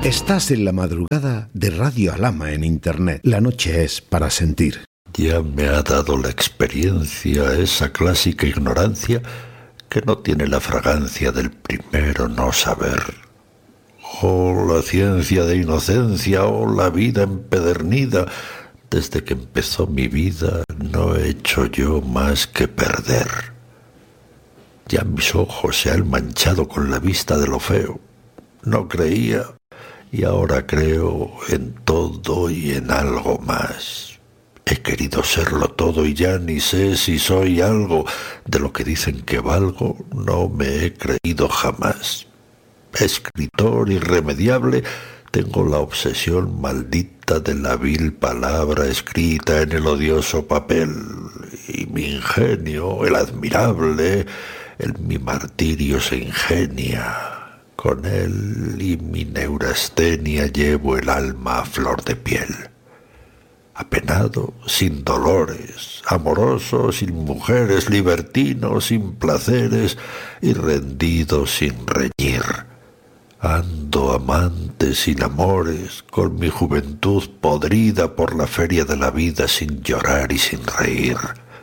Estás en la madrugada de Radio Alhama en Internet. La noche es para sentir. Ya me ha dado la experiencia esa clásica ignorancia que no tiene la fragancia del primero no saber. Oh, la ciencia de inocencia, oh, la vida empedernida. Desde que empezó mi vida no he hecho yo más que perder. Ya mis ojos se han manchado con la vista de lo feo. No creía, y ahora creo en todo y en algo más. He querido serlo todo y ya ni sé si soy algo. De lo que dicen que valgo, no me he creído jamás. Escritor irremediable, tengo la obsesión maldita de la vil palabra escrita en el odioso papel. Y mi ingenio, el admirable, mi martirio se ingenia. Con él y mi neurastenia llevo el alma a flor de piel. Apenado, sin dolores, amoroso, sin mujeres, libertino, sin placeres y rendido sin reñir. Ando amante sin amores, con mi juventud podrida por la feria de la vida sin llorar y sin reír.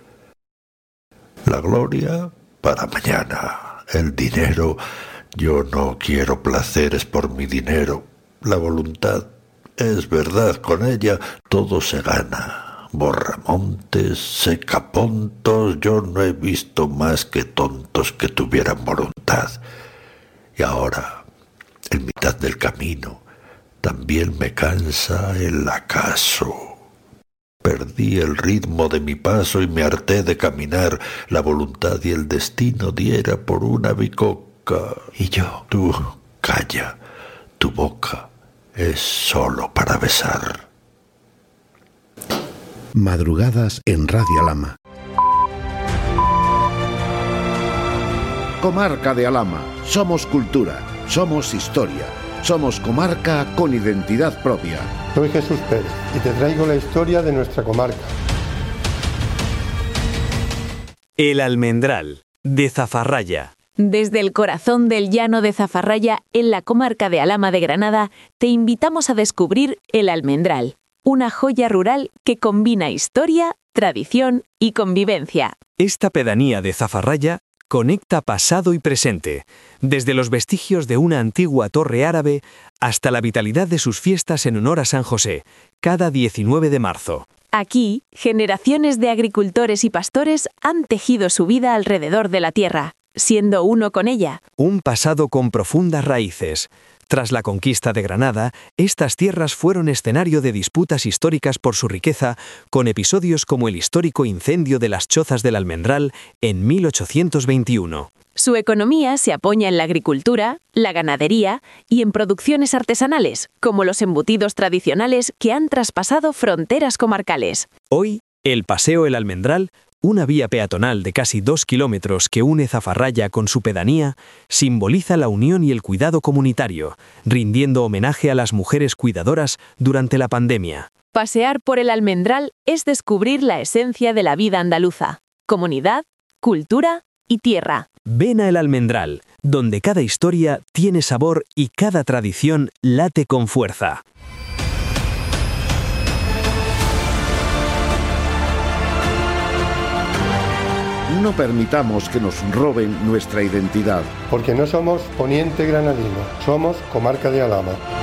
La gloria para mañana, el dinero. Yo no quiero placeres por mi dinero. La voluntad, es verdad, con ella todo se gana. Borramontes, secapontos, yo no he visto más que tontos que tuvieran voluntad. Y ahora, en mitad del camino, también me cansa el acaso. Perdí el ritmo de mi paso y me harté de caminar. La voluntad y el destino diera por una bicoca. Y yo, tú, calla, tu boca es solo para besar. Madrugadas en Radio Alhama. Comarca de Alhama. Somos cultura, somos historia, somos comarca con identidad propia. Soy Jesús Pérez y te traigo la historia de nuestra comarca. El Almendral, de Zafarraya. Desde el corazón del llano de Zafarraya, en la comarca de Alhama de Granada, te invitamos a descubrir El Almendral, una joya rural que combina historia, tradición y convivencia. Esta pedanía de Zafarraya conecta pasado y presente, desde los vestigios de una antigua torre árabe hasta la vitalidad de sus fiestas en honor a San José, cada 19 de marzo. Aquí, generaciones de agricultores y pastores han tejido su vida alrededor de la tierra, siendo uno con ella. Un pasado con profundas raíces. Tras la conquista de Granada, estas tierras fueron escenario de disputas históricas por su riqueza, con episodios como el histórico incendio de las Chozas del Almendral en 1821. Su economía se apoya en la agricultura, la ganadería y en producciones artesanales, como los embutidos tradicionales que han traspasado fronteras comarcales. Hoy, el Paseo El Almendral, una vía peatonal de casi 2 kilómetros que une Zafarraya con su pedanía, simboliza la unión y el cuidado comunitario, rindiendo homenaje a las mujeres cuidadoras durante la pandemia. Pasear por El Almendral es descubrir la esencia de la vida andaluza: comunidad, cultura y tierra. Ven a El Almendral, donde cada historia tiene sabor y cada tradición late con fuerza. No permitamos que nos roben nuestra identidad. Porque no somos poniente granadino, somos comarca de Alhama.